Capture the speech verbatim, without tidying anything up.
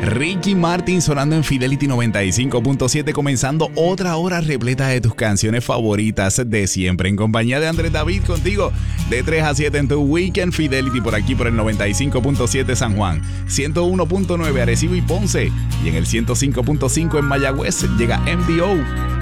Ricky Martin sonando en Fidelity noventa y cinco punto siete, comenzando otra hora repleta de tus canciones favoritas de siempre. En compañía de Andrés David contigo de tres a siete en tu Weekend Fidelity por aquí por el noventa y cinco punto siete San Juan, ciento uno punto nueve Arecibo y Ponce, y en el ciento cinco punto cinco en Mayagüez llega M D O